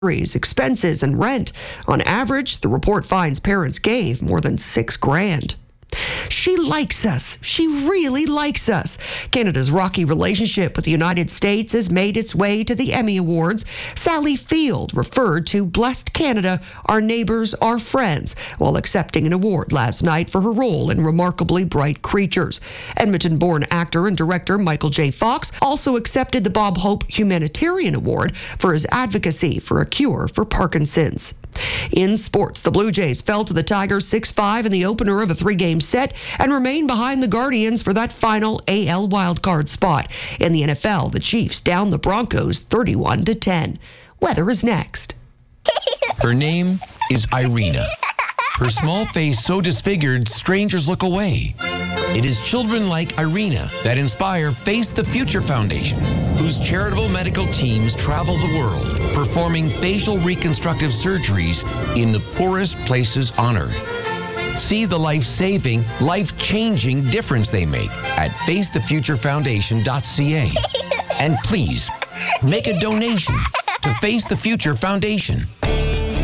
expenses, and rent. On average, the report finds parents gave more than $6,000. She likes us. She really likes us. Canada's rocky relationship with the United States has made its way to the Emmy Awards. Sally Field referred to Blessed Canada, Our Neighbors, Our Friends, while accepting an award last night for her role in Remarkably Bright Creatures. Edmonton-born actor and director Michael J. Fox also accepted the Bob Hope Humanitarian Award for his advocacy for a cure for Parkinson's. In sports, the Blue Jays fell to the Tigers 6-5 in the opener of a 3-game set and remain behind the Guardians for that final AL wildcard spot. In the NFL, the Chiefs down the Broncos 31-10. Weather is next. Her name is Irina. Her small face so disfigured, strangers look away. It is children like Irina that inspire Face the Future Foundation, whose charitable medical teams travel the world, performing facial reconstructive surgeries in the poorest places on Earth. See the life-saving, life-changing difference they make at facethefuturefoundation.ca. And please, make a donation to Face the Future Foundation.